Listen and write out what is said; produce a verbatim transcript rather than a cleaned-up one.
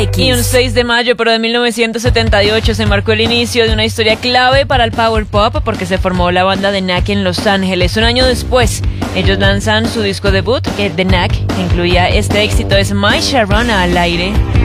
X. Y un seis de mayo, pero de mil novecientos setenta y ocho, se marcó el inicio de una historia clave para el power pop porque se formó la banda The Knack en Los Ángeles. Un año después, ellos lanzan su disco debut, que The Knack, que incluía este éxito, es My Sharona al aire.